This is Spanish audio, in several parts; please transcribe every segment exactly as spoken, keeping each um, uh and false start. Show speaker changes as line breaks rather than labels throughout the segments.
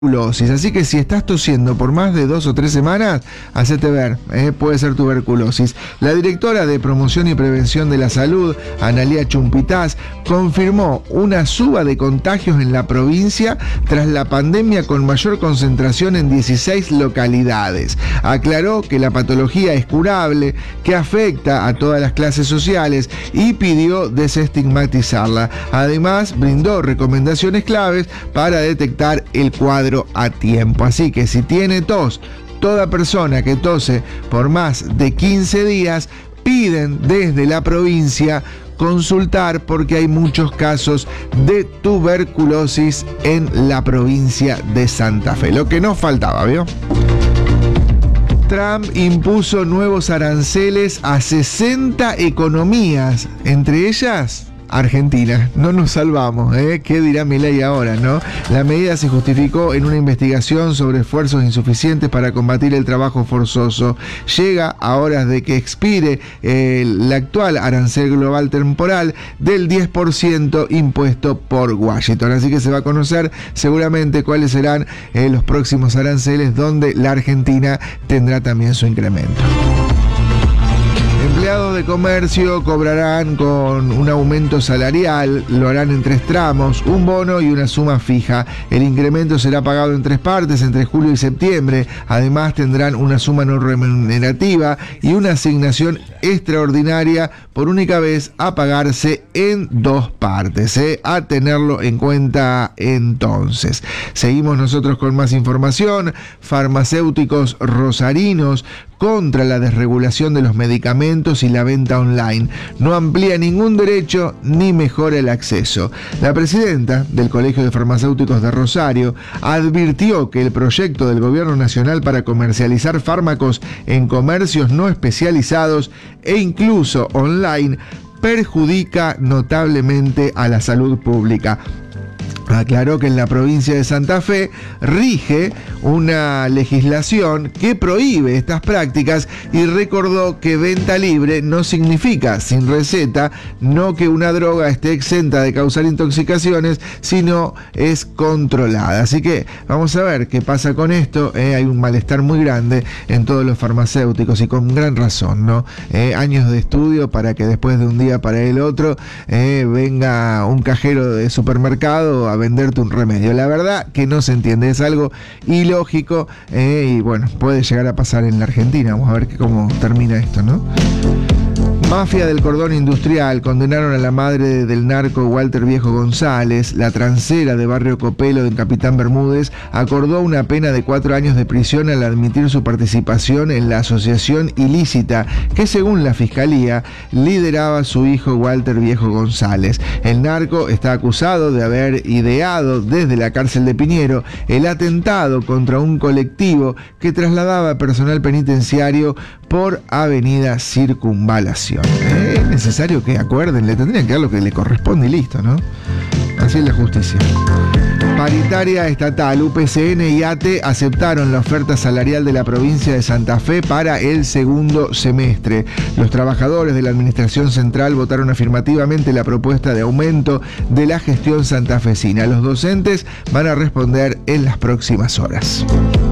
tuberculosis. Así que si estás tosiendo por más de dos o tres semanas, hacete ver, eh, puede ser tuberculosis. La directora de Promoción y Prevención de la Salud, Analía Chumpitaz, confirmó una suba de contagios en la provincia tras la pandemia con mayor concentración en dieciséis localidades. Aclaró que la patología es curable, que afecta a todas las clases sociales y pidió desestigmatizarla. Además, brindó recomendaciones claves para detectar el cuadro a tiempo. Así que si tiene tos, toda persona que tose por más de quince días, piden desde la provincia consultar porque hay muchos casos de tuberculosis en la provincia de Santa Fe. Lo que nos faltaba, ¿vio? Trump impuso nuevos aranceles a sesenta economías, entre ellas Argentina. No nos salvamos, ¿eh? ¿Qué dirá Milei ahora, no? La medida se justificó en una investigación sobre esfuerzos insuficientes para combatir el trabajo forzoso. Llega a horas de que expire eh, el actual arancel global temporal del diez por ciento impuesto por Washington. Así que se va a conocer seguramente cuáles serán eh, los próximos aranceles donde la Argentina tendrá también su incremento. Empleados de comercio cobrarán con un aumento salarial, lo harán en tres tramos, un bono y una suma fija. El incremento será pagado en tres partes entre julio y septiembre. Además tendrán una suma no remunerativa y una asignación extraordinaria por única vez a pagarse en dos partes, ¿eh? A tenerlo en cuenta entonces. Seguimos nosotros con más información. Farmacéuticos rosarinos contra la desregulación de los medicamentos y la venta online. No amplía ningún derecho ni mejora el acceso. La presidenta del Colegio de Farmacéuticos de Rosario advirtió que el proyecto del Gobierno Nacional para comercializar fármacos en comercios no especializados e incluso online perjudica notablemente a la salud pública. Aclaró que en la provincia de Santa Fe rige una legislación que prohíbe estas prácticas y recordó que venta libre no significa sin receta, no que una droga esté exenta de causar intoxicaciones, sino es controlada. Así que vamos a ver qué pasa con esto. Eh, hay un malestar muy grande en todos los farmacéuticos y con gran razón, ¿no? Eh, años de estudio para que después de un día para el otro eh, venga un cajero de supermercado a venderte un remedio. La verdad que no se entiende, es algo ilógico eh, y bueno, puede llegar a pasar en la Argentina. Vamos a ver que cómo termina esto, ¿no? Mafia del cordón industrial condenaron a la madre del narco Walter Viejo González. La transera de Barrio Copelo de Capitán Bermúdez acordó una pena de cuatro años de prisión al admitir su participación en la asociación ilícita que, según la fiscalía, lideraba su hijo Walter Viejo González. El narco está acusado de haber ideado desde la cárcel de Piñero el atentado contra un colectivo que trasladaba personal penitenciario por Avenida Circunvalación. Es necesario que acuerden, le tendrían que dar lo que le corresponde y listo, ¿no? Así es la justicia. Paritaria estatal, U P C N y A T E aceptaron la oferta salarial de la provincia de Santa Fe para el segundo semestre. Los trabajadores de la Administración Central votaron afirmativamente la propuesta de aumento de la gestión santafesina. Los docentes van a responder en las próximas horas.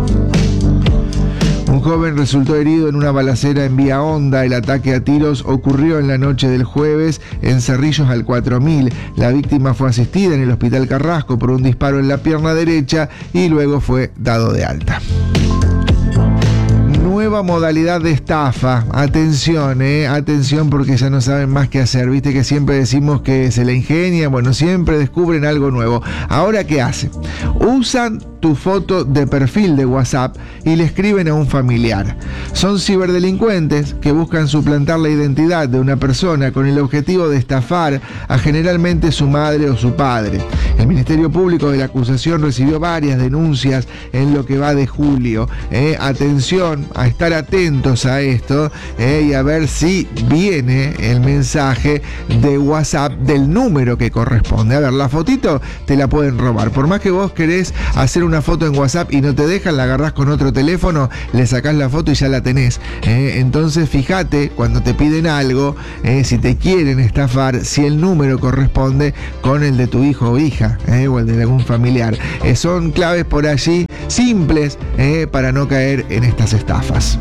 Un joven resultó herido en una balacera en Vía Honda. El ataque a tiros ocurrió en la noche del jueves en Cerrillos al cuatro mil. La víctima fue asistida en el Hospital Carrasco por un disparo en la pierna derecha y luego fue dado de alta. Nueva modalidad de estafa. Atención, eh, atención porque ya no saben más qué hacer. Viste que siempre decimos que se la ingenian. Bueno, siempre descubren algo nuevo. Ahora, ¿qué hacen? Usan tu foto de perfil de WhatsApp y le escriben a un familiar. Son ciberdelincuentes que buscan suplantar la identidad de una persona con el objetivo de estafar a generalmente su madre o su padre. El Ministerio Público de la Acusación recibió varias denuncias en lo que va de julio. Eh, atención, a estar atentos a esto eh, y a ver si viene el mensaje de WhatsApp del número que corresponde. A ver, la fotito te la pueden robar. Por más que vos querés hacer una foto en WhatsApp y no te dejan, la agarrás con otro teléfono, le sacás la foto y ya la tenés. Eh, entonces fíjate cuando te piden algo, eh, si te quieren estafar, si el número corresponde con el de tu hijo o hija, eh, o el de algún familiar. Eh, son claves por allí simples eh, para no caer en estas estafas.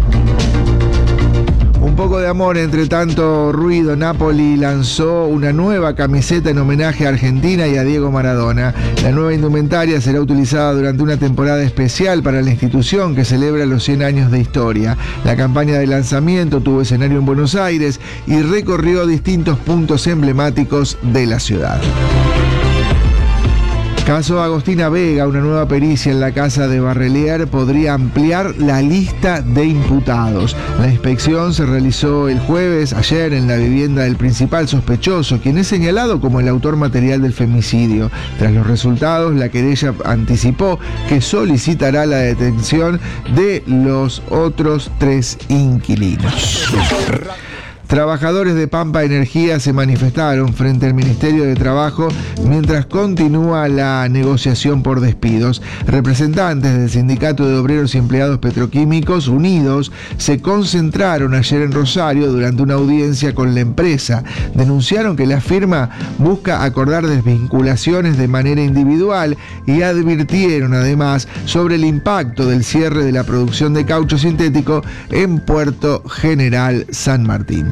Un poco de amor entre tanto ruido. Napoli lanzó una nueva camiseta en homenaje a Argentina y a Diego Maradona. La nueva indumentaria será utilizada durante una temporada especial para la institución que celebra los cien años de historia. La campaña de lanzamiento tuvo escenario en Buenos Aires y recorrió distintos puntos emblemáticos de la ciudad. Caso Agostina Vega, una nueva pericia en la casa de Barrelier podría ampliar la lista de imputados. La inspección se realizó el jueves, ayer, en la vivienda del principal sospechoso, quien es señalado como el autor material del femicidio. Tras los resultados, la querella anticipó que solicitará la detención de los otros tres inquilinos. Trabajadores de Pampa Energía se manifestaron frente al Ministerio de Trabajo mientras continúa la negociación por despidos. Representantes del Sindicato de Obreros y Empleados Petroquímicos Unidos se concentraron ayer en Rosario durante una audiencia con la empresa. Denunciaron que la firma busca acordar desvinculaciones de manera individual y advirtieron además sobre el impacto del cierre de la producción de caucho sintético en Puerto General San Martín.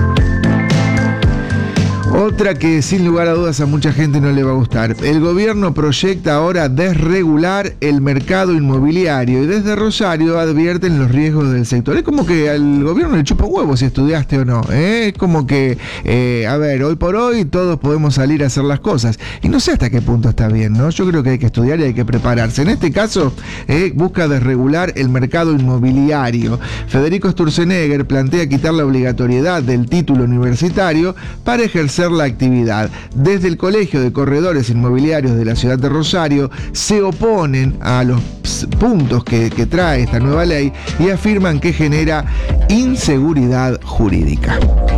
Otra que sin lugar a dudas a mucha gente no le va a gustar. El gobierno proyecta ahora desregular el mercado inmobiliario y desde Rosario advierten los riesgos del sector. Es como que al gobierno le chupa huevo si estudiaste o no. ¿eh? Es como que, eh, a ver, hoy por hoy todos podemos salir a hacer las cosas. Y no sé hasta qué punto está bien, ¿no? Yo creo que hay que estudiar y hay que prepararse. En este caso, eh, busca desregular el mercado inmobiliario. Federico Sturzenegger plantea quitar la obligatoriedad del título universitario para ejercer la actividad. Desde el Colegio de Corredores Inmobiliarios de la ciudad de Rosario se oponen a los puntos que, que trae esta nueva ley y afirman que genera inseguridad jurídica.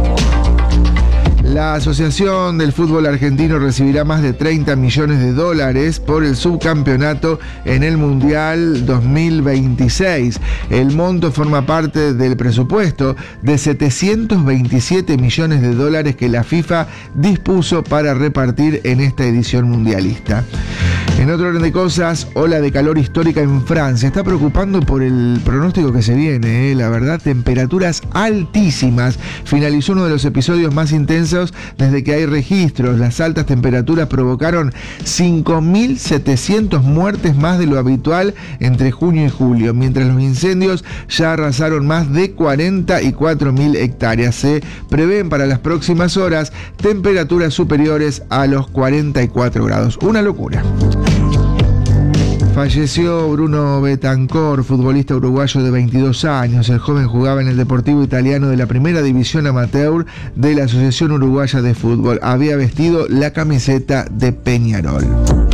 La Asociación del Fútbol Argentino recibirá más de treinta millones de dólares por el subcampeonato en el Mundial dos mil veintiséis. El monto forma parte del presupuesto de setecientos veintisiete millones de dólares que la FIFA dispuso para repartir en esta edición mundialista. En otro orden de cosas, ola de calor histórica en Francia. Está preocupando por el pronóstico que se viene, ¿eh? La verdad, temperaturas altísimas. Finalizó uno de los episodios más intensos desde que hay registros. Las altas temperaturas provocaron cinco mil setecientas muertes más de lo habitual entre junio y julio, mientras los incendios ya arrasaron más de cuarenta y cuatro mil hectáreas. Se prevén para las próximas horas temperaturas superiores a los cuarenta y cuatro grados. Una locura. Falleció Bruno Betancor, futbolista uruguayo de veintidós años. El joven jugaba en el Deportivo Italiano de la Primera División Amateur de la Asociación Uruguaya de Fútbol. Había vestido la camiseta de Peñarol.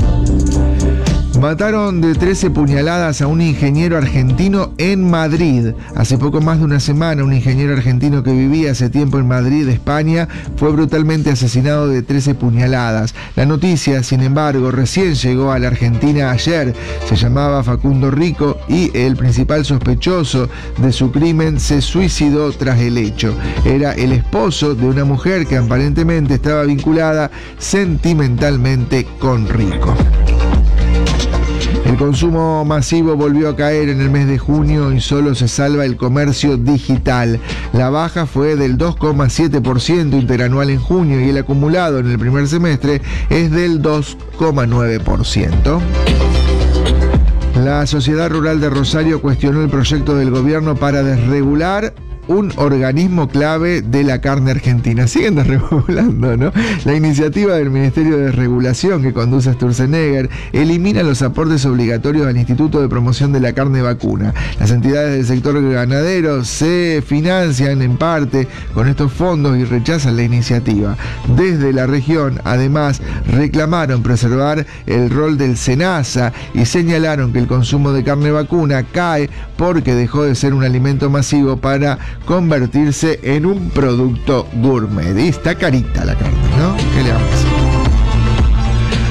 Mataron de trece puñaladas a un ingeniero argentino en Madrid. Hace poco más de una semana, un ingeniero argentino que vivía hace tiempo en Madrid, España, fue brutalmente asesinado de trece puñaladas. La noticia, sin embargo, recién llegó a la Argentina ayer. Se llamaba Facundo Rico y el principal sospechoso de su crimen se suicidó tras el hecho. Era el esposo de una mujer que aparentemente estaba vinculada sentimentalmente con Rico. El consumo masivo volvió a caer en el mes de junio y solo se salva el comercio digital. La baja fue del dos coma siete por ciento interanual en junio y el acumulado en el primer semestre es del dos coma nueve por ciento. La Sociedad Rural de Rosario cuestionó el proyecto del gobierno para desregular un organismo clave de la carne argentina. Siguen desregulando, ¿no? La iniciativa del Ministerio de Regulación que conduce Sturzenegger elimina los aportes obligatorios al Instituto de Promoción de la Carne Vacuna. Las entidades del sector ganadero se financian en parte con estos fondos y rechazan la iniciativa. Desde la región, además, reclamaron preservar el rol del SENASA y señalaron que el consumo de carne vacuna cae porque dejó de ser un alimento masivo para convertirse en un producto gourmet. Y está carita la carne, ¿no? ¿Qué le vamos a hacer?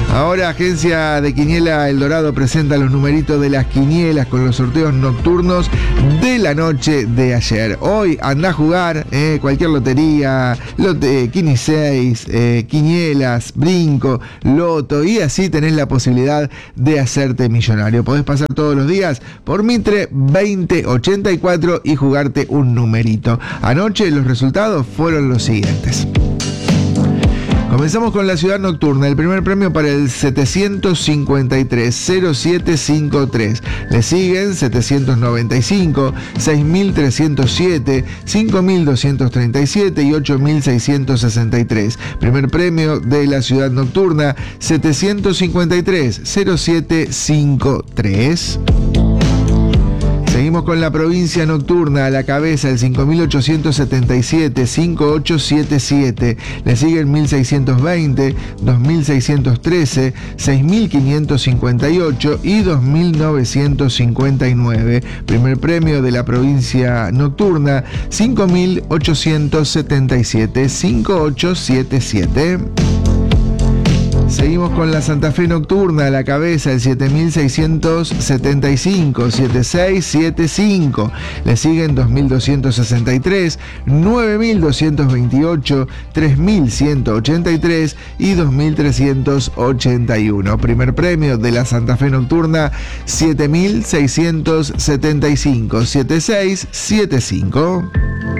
Ahora, Agencia de Quiniela El Dorado presenta los numeritos de las quinielas con los sorteos nocturnos de la noche de ayer. Hoy anda a jugar eh, cualquier lotería, lote, Quini seis, eh, quinielas, brinco, loto, y así tenés la posibilidad de hacerte millonario. Podés pasar todos los días por Mitre veinte ochenta y cuatro y jugarte un numerito. Anoche los resultados fueron los siguientes. Comenzamos con la ciudad nocturna. El primer premio para el setecientos cincuenta y tres cero siete cincuenta y tres. Le siguen setecientos noventa y cinco, seis mil trescientos siete, cinco mil doscientos treinta y siete y ocho mil seiscientos sesenta y tres. Primer premio de la ciudad nocturna, setecientos cincuenta y tres cero siete cincuenta y tres. Seguimos con la provincia nocturna. A la cabeza el cinco mil ochocientos setenta y siete, cincuenta y ocho setenta y siete. Le siguen mil seiscientos veinte, dos mil seiscientos trece, seis mil quinientos cincuenta y ocho y dos mil novecientos cincuenta y nueve. Primer premio de la provincia nocturna, cinco mil ochocientos setenta y siete, cincuenta y ocho setenta y siete. Seguimos con la Santa Fe nocturna. A la cabeza el siete mil seiscientos setenta y cinco, setenta y seis setenta y cinco. Le siguen dos mil doscientos sesenta y tres, nueve mil doscientos veintiocho, tres mil ciento ochenta y tres y dos mil trescientos ochenta y uno. Primer premio de la Santa Fe nocturna, siete mil seiscientos setenta y cinco, setenta y seis setenta y cinco.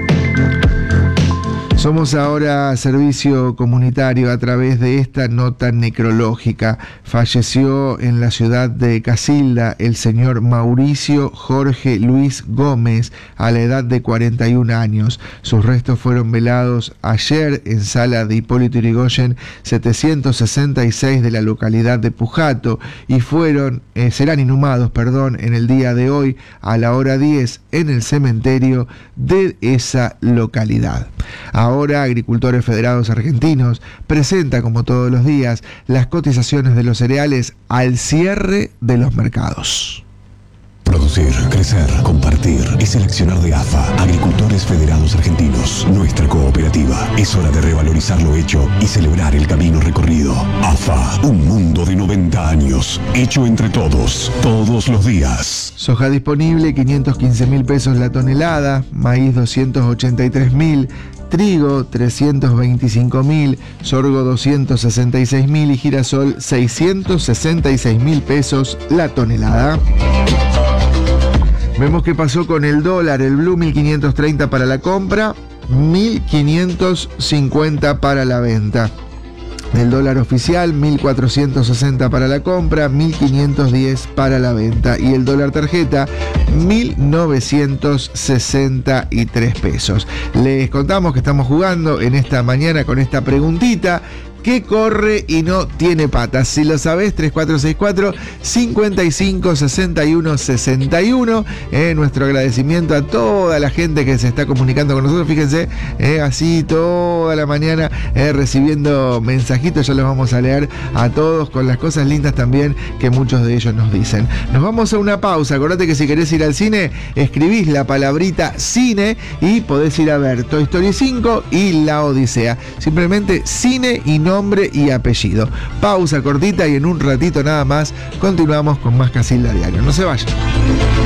Somos ahora servicio comunitario a través de esta nota necrológica. Falleció en la ciudad de Casilda el señor Mauricio Jorge Luis Gómez a la edad de cuarenta y un años. Sus restos fueron velados ayer en sala de Hipólito Yrigoyen setecientos sesenta y seis de la localidad de Pujato y fueron, eh, serán inhumados, perdón, en el día de hoy a la hora diez en el cementerio de esa localidad. Ahora, Agricultores Federados Argentinos presenta, como todos los días, las cotizaciones de los cereales al cierre de los mercados.
Producir, crecer, compartir es el accionar de A F A, Agricultores Federados Argentinos, nuestra cooperativa. Es hora de revalorizar lo hecho y celebrar el camino recorrido. A F A, un mundo de noventa años, hecho entre todos, todos los días.
Soja disponible, quinientos quince mil pesos la tonelada, maíz doscientos ochenta y tres mil, trigo trescientos veinticinco mil, sorgo doscientos sesenta y seis mil y girasol seiscientos sesenta y seis mil pesos la tonelada. Vemos qué pasó con el dólar. El blue mil quinientos treinta para la compra, mil quinientos cincuenta para la venta. El dólar oficial mil cuatrocientos sesenta para la compra, mil quinientos diez para la venta. Y el dólar tarjeta mil novecientos sesenta y tres pesos. Les contamos que estamos jugando en esta mañana con esta preguntita: ¿qué corre y no tiene patas? Si lo sabés, tres cuatro seis cuatro, cinco cinco, seis uno, seis uno. Eh, nuestro agradecimiento a toda la gente que se está comunicando con nosotros. Fíjense, eh, así toda la mañana eh, recibiendo mensajitos. Ya los vamos a leer a todos con las cosas lindas también que muchos de ellos nos dicen. Nos vamos a una pausa. Acordate que si querés ir al cine, escribís la palabrita cine y podés ir a ver Toy Story cinco y La Odisea. Simplemente cine y no nombre y apellido. Pausa cortita y en un ratito nada más continuamos con más Casilda Diario. No se vayan.